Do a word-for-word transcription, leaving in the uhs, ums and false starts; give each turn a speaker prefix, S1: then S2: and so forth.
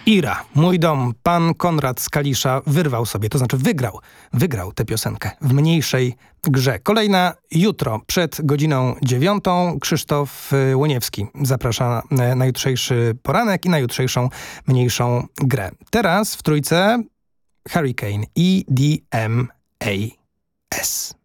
S1: Ira, mój dom, pan Konrad z Kalisza wyrwał sobie, to znaczy wygrał, wygrał tę piosenkę w mniejszej grze. Kolejna jutro, przed godziną dziewiątą. Krzysztof Łoniewski zaprasza na jutrzejszy poranek i na jutrzejszą mniejszą grę. Teraz w trójce Hurricane E D M A S.